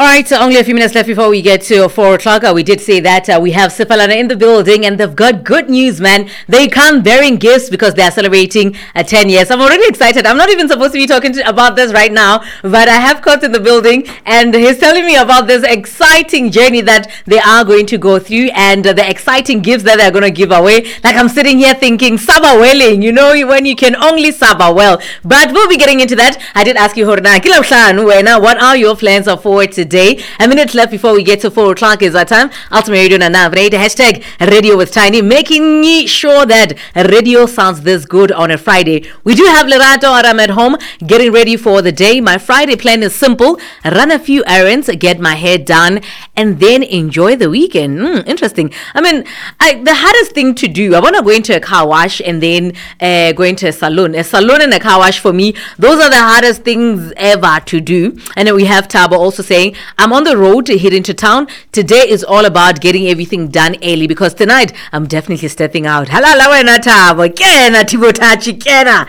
All right, so only a few minutes left before we get to 4 o'clock. We did say that we have Sipalana in the building, and they've got good news, man. They come bearing gifts because they are celebrating 10 years. I'm already excited. I'm not even supposed to be talking about this right now, but I have Kurt in the building, and he's telling me about this exciting journey that they are going to go through, and the exciting gifts that they're going to give away. Like, I'm sitting here thinking, Saba welling, you know, when you can only Saba well. But we'll be getting into that. I did ask you, what are your plans for today? A minute left before we get to 4 o'clock is our time. Ultimate Radio Nanavrate, hashtag Radio with Tiny, making sure that radio sounds this good on a Friday. We do have Lerato Aram at home, getting ready for the day. My Friday plan is simple: run a few errands, get my hair done, and then enjoy the weekend. Interesting. I mean, the hardest thing to do, I want to go into a car wash and then go into a salon. A salon and a car wash, for me, those are the hardest things ever to do. And then we have Tabo also saying, I'm on the road to head into town. Today is all about getting everything done early because tonight I'm definitely stepping out. Halala wena Tabo, kena Tibotachi kena.